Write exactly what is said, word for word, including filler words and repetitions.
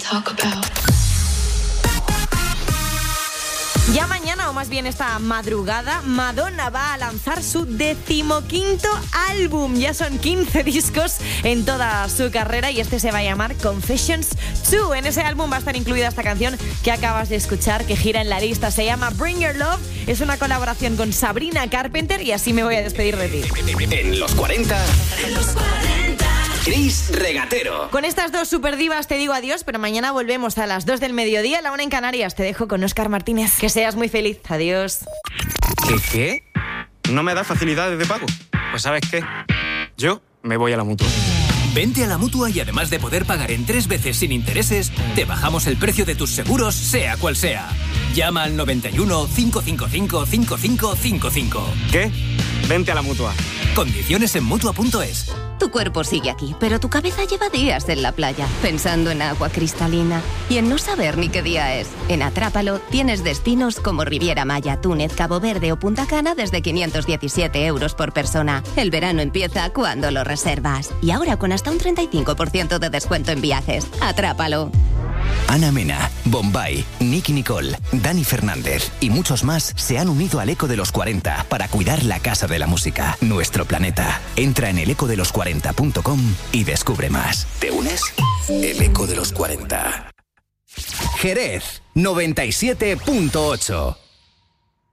talk about. Ya mañana, o más bien esta madrugada, Madonna va a lanzar su decimoquinto álbum. Ya son quince discos en toda su carrera y este se va a llamar Confessions dos. En ese álbum va a estar incluida esta canción que acabas de escuchar, que gira en la lista. Se llama Bring Your Love. Es una colaboración con Sabrina Carpenter y así me voy a despedir de ti. En los cuarenta... En los cuarenta. Cris Regatero. Con estas dos superdivas te digo adiós, pero mañana volvemos a las dos del mediodía, la una en Canarias. Te dejo con Óscar Martínez. Que seas muy feliz. Adiós. ¿Qué qué? ¿No me das facilidades de pago? Pues ¿sabes qué? Yo me voy a la Mutua. Vente a la Mutua y además de poder pagar en tres veces sin intereses, te bajamos el precio de tus seguros, sea cual sea. Llama al noventa y uno, cinco cinco cinco, cinco cinco cinco cinco. ¿Qué? Vente a la Mutua. Condiciones en Mutua punto es. Tu cuerpo sigue aquí, pero tu cabeza lleva días en la playa, pensando en agua cristalina y en no saber ni qué día es. En Atrápalo tienes destinos como Riviera Maya, Túnez, Cabo Verde o Punta Cana desde quinientos diecisiete euros por persona. El verano empieza cuando lo reservas. Y ahora con hasta un treinta y cinco por ciento de descuento en viajes. Atrápalo. Ana Mena, Bombay, Nicky Nicole, Dani Fernández y muchos más se han unido al Eco de los cuarenta para cuidar la casa de la música, nuestro planeta. Entra en el eco de los cuarenta punto com y descubre más. ¿Te unes? El Eco de los cuarenta. Jerez, noventa y siete punto ocho.